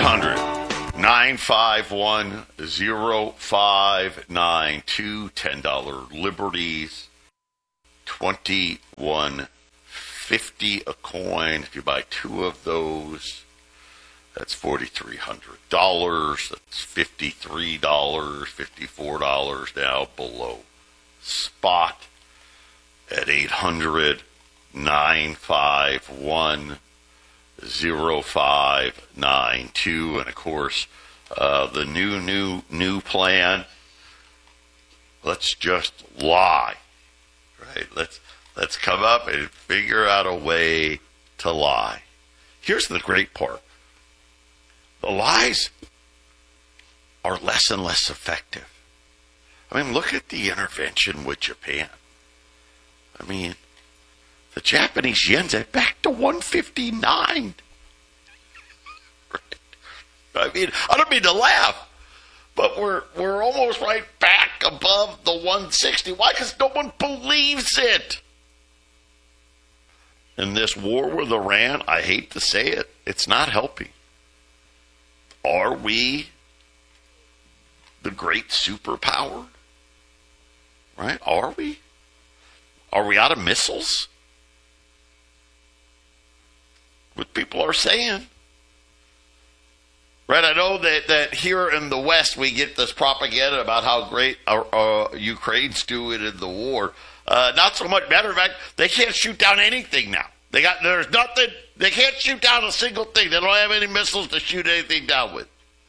1-800-951-0592. $10 Liberties. $21.50 a coin. If you buy two of those, that's $4,300. That's $53, $54 now below spot at 800-951-0592. And of course, the new plan. Let's just lie, right? Let's come up and figure out a way to lie. Here's the great part. The lies are less and less effective. I mean, look at the intervention with Japan. I mean, the Japanese yen's back to 159. Right? I mean, I don't mean to laugh, but we're almost right back above the 160. Why? Because no one believes it. In this war with Iran, I hate to say it, it's not helping. Are we the great superpower? Right? Are we? Are we out of missiles? What people are saying. Right? I know that here in the West we get this propaganda about how great Ukraine's doing in the war. Not so much. Matter of fact, they can't shoot down anything now. There's nothing. They can't shoot down a single thing. They don't have any missiles to shoot anything down with.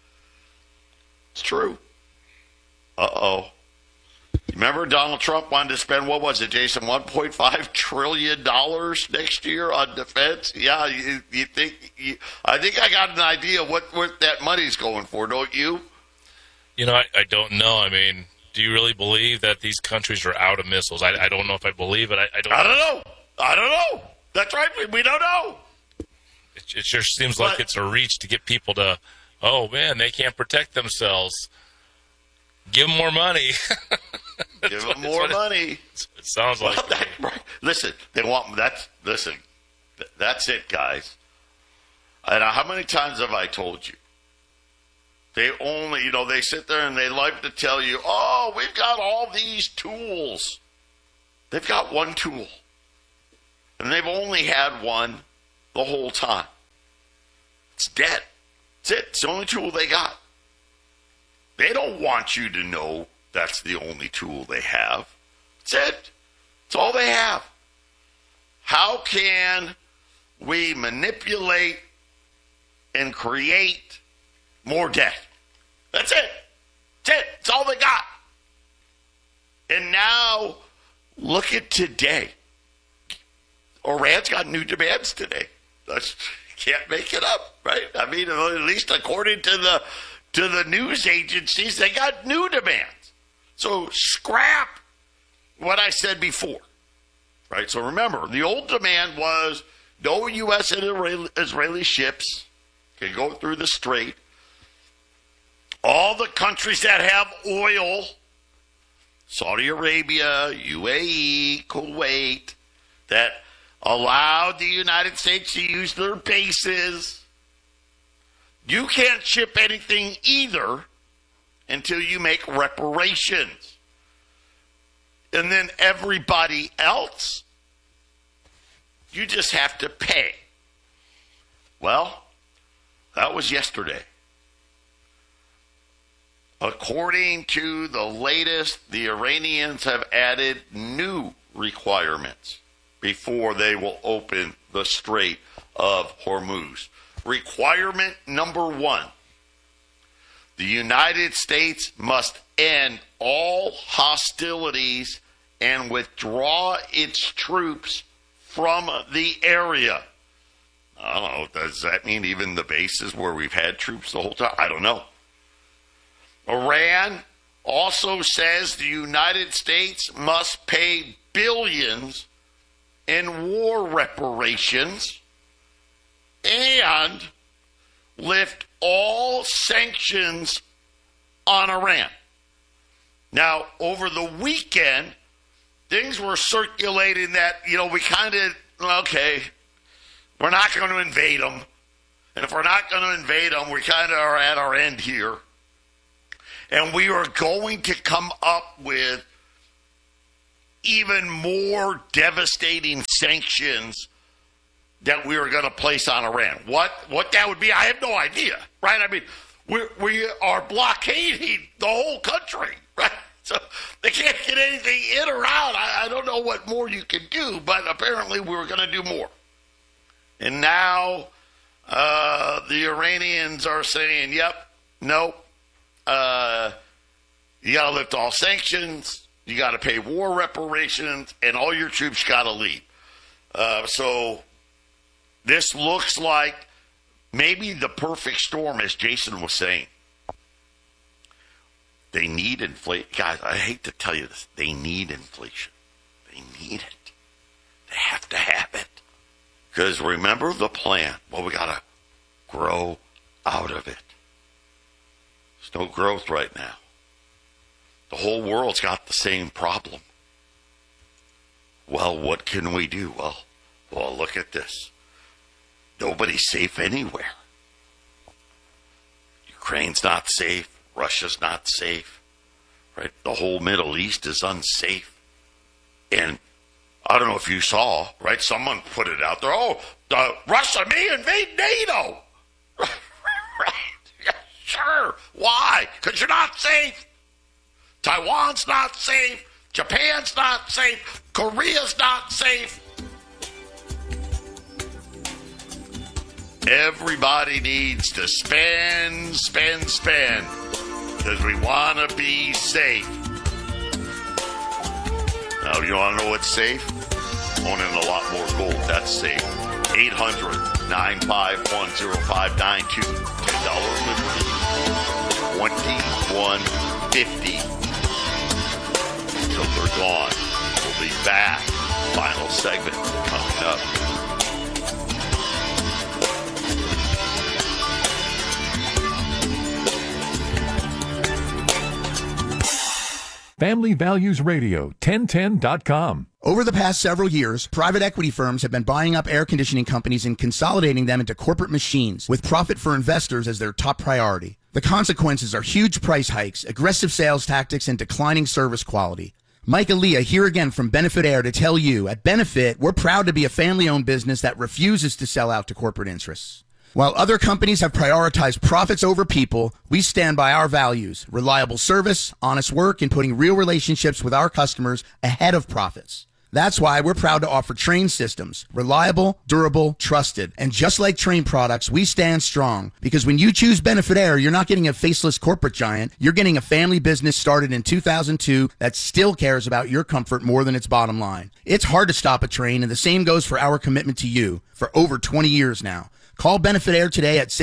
It's true. Uh-oh. Remember Donald Trump wanted to spend, what was it, Jason, $1.5 trillion next year on defense? Yeah, you think, I think I got an idea what that money's going for, don't you? You know, I don't know. I mean, do you really believe that these countries are out of missiles? I don't know if I believe it. I don't know. I don't know. That's right. We don't know. It just seems like it's a reach to get people to, oh, man, they can't protect themselves. Give them more money. Give them more money. It sounds like right. Listen, they want that's it, guys. And how many times have I told you? They only, they sit there and they like to tell you, oh, we've got all these tools. They've got one tool. And they've only had one the whole time. It's dead. That's it. It's the only tool they got. They don't want you to know that's the only tool they have. That's it. That's all they have. How can we manipulate and create more debt? That's it. That's it. That's all they got. And now, look at today. Iran's got new demands today. Can't make it up, right? I mean, at least according to the news agencies, they got new demands. So scrap what I said before, right? So remember, the old demand was no U.S. and Israeli ships can go through the strait. All the countries that have oil, Saudi Arabia, UAE, Kuwait, that allowed the United States to use their bases. You can't ship anything either until you make reparations. And then everybody else, you just have to pay. Well, that was yesterday. According to the latest, the Iranians have added new requirements before they will open the Strait of Hormuz. Requirement number 1, the United States must end all hostilities and withdraw its troops from the area. I don't know, does that mean even the bases where we've had troops the whole time? I don't know. Iran also says the United States must pay billions in war reparations and lift all sanctions on Iran. Now, over the weekend, things were circulating that, we kind of, okay, we're not going to invade them. And if we're not going to invade them, we kind of are at our end here. And we are going to come up with even more devastating sanctions that we are going to place on Iran. What that would be, I have no idea, right? I mean, we are blockading the whole country, right? So they can't get anything in or out. I don't know what more you can do, but apparently we were going to do more. And now the Iranians are saying, yep, nope. You got to lift all sanctions. You got to pay war reparations, and all your troops got to leave. So this looks like maybe the perfect storm, as Jason was saying. They need inflation. Guys, I hate to tell you this. They need inflation. They need it. They have to have it. Because remember the plan. Well, we got to grow out of it. There's no growth right now. The whole world's got the same problem. Well, what can we do? Well, look at this. Nobody's safe anywhere. Ukraine's not safe. Russia's not safe. Right? The whole Middle East is unsafe. And I don't know if you saw, right? Someone put it out there. Oh, Russia may invade NATO. Right? Yeah, sure. Why? Because you're not safe. Taiwan's not safe. Japan's not safe. Korea's not safe. Everybody needs to spend, because we want to be safe. Now, you want to know what's safe? Owning a lot more gold. That's safe. 800-951-0592. $10 Liberty. $21.50. Until they're gone. We'll be back. Final segment coming up. Family Values Radio, 1010.com. Over the past several years, private equity firms have been buying up air conditioning companies and consolidating them into corporate machines with profit for investors as their top priority. The consequences are huge price hikes, aggressive sales tactics, and declining service quality. Mike Aaliyah here again from Benefit Air to tell you, at Benefit, we're proud to be a family-owned business that refuses to sell out to corporate interests. While other companies have prioritized profits over people, we stand by our values, reliable service, honest work, and putting real relationships with our customers ahead of profits. That's why we're proud to offer Trane systems, reliable, durable, trusted. And just like Trane products, we stand strong. Because when you choose Benefit Air, you're not getting a faceless corporate giant. You're getting a family business started in 2002 that still cares about your comfort more than its bottom line. It's hard to stop a Trane, and the same goes for our commitment to you for over 20 years now. Call Benefit Air today at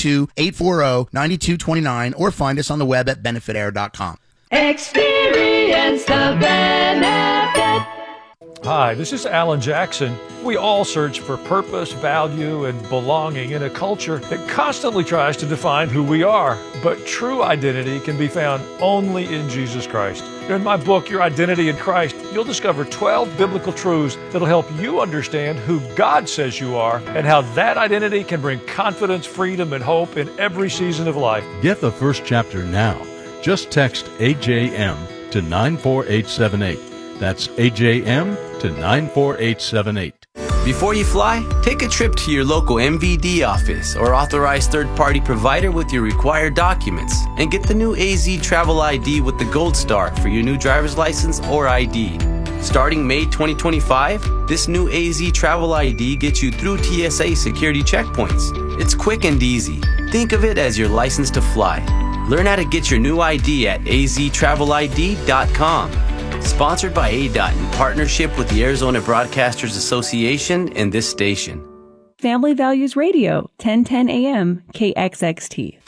602-840-9229 or find us on the web at benefitair.com. Experience the benefit. Hi, this is Alan Jackson. We all search for purpose, value, and belonging in a culture that constantly tries to define who we are. But true identity can be found only in Jesus Christ. In my book, Your Identity in Christ, you'll discover 12 biblical truths that'll help you understand who God says you are and how that identity can bring confidence, freedom, and hope in every season of life. Get the first chapter now. Just text AJM to 94878. That's AJM to 94878. Before you fly, take a trip to your local MVD office or authorized third-party provider with your required documents and get the new AZ Travel ID with the Gold Star for your new driver's license or ID. Starting May 2025, this new AZ Travel ID gets you through TSA security checkpoints. It's quick and easy. Think of it as your license to fly. Learn how to get your new ID at aztravelid.com. Sponsored by ADOT in partnership with the Arizona Broadcasters Association and this station. Family Values Radio, 1010 AM, KXXT.